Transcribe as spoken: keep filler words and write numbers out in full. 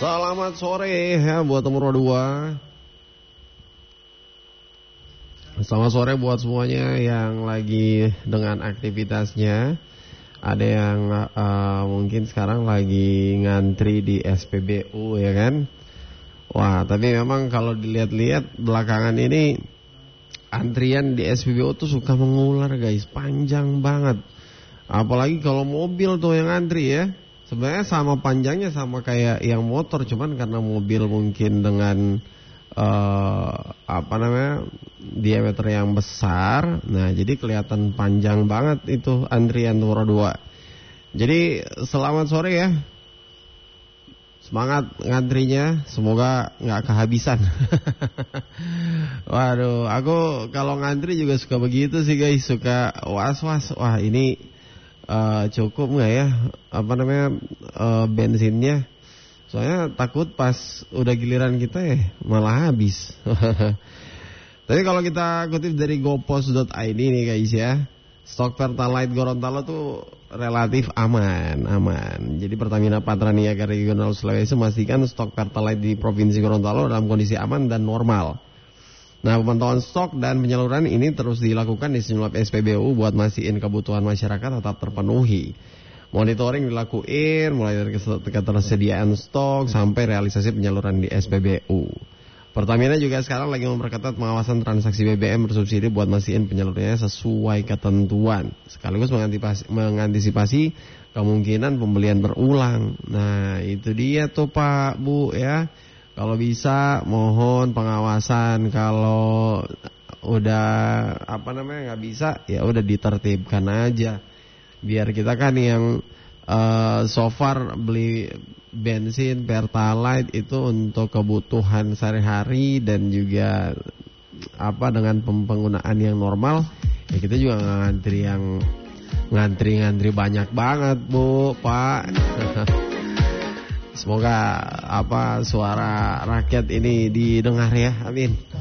Selamat sore ya buat nomor dua. Selamat sore buat semuanya yang lagi dengan aktivitasnya. Ada yang uh, mungkin sekarang lagi ngantri di S P B U ya kan. Wah, tapi memang kalau dilihat-lihat belakangan ini antrian di S P B U tuh suka mengular guys, panjang banget. Apalagi kalau mobil tuh yang antri ya. Sebenarnya sama panjangnya sama kayak yang motor, cuman karena mobil mungkin dengan uh, apa namanya diameter yang besar, nah jadi kelihatan panjang banget itu antrian nomor dua. Jadi selamat sore ya, semangat ngantrinya, semoga nggak kehabisan. Waduh, aku kalau ngantri juga suka begitu sih guys, suka was-was. Wah ini Uh, cukup nggak ya apa namanya uh, bensinnya, soalnya takut pas udah giliran kita ya malah habis. Tapi kalau kita kutip dari gopos dot i d nih guys ya, stok Pertalite Gorontalo tuh relatif aman aman. Jadi Pertamina Patraniaga Regional Sulawesi memastikan stok Pertalite di Provinsi Gorontalo dalam kondisi aman dan normal. Nah, pemantauan stok dan penyaluran ini terus dilakukan di sejumlah S P B U buat mastiin kebutuhan masyarakat tetap terpenuhi. Monitoring dilakuin mulai dari ketersediaan stok sampai realisasi penyaluran di S P B U. Pertamina juga sekarang lagi memperketat pengawasan transaksi B B M bersubsidi buat mastiin penyalurannya sesuai ketentuan, sekaligus mengantisipasi, mengantisipasi kemungkinan pembelian berulang. Nah, itu dia tuh Pak, Bu ya. Kalau bisa mohon pengawasan, kalau udah apa namanya nggak bisa ya udah ditertibkan aja. Biar kita kan yang uh, so far beli bensin Pertalite itu untuk kebutuhan sehari-hari dan juga apa dengan penggunaan yang normal, ya kita juga nggak ngantri yang ngantri-ngantri banyak banget Bu, Pak. Semoga apa suara rakyat ini didengar ya, amin.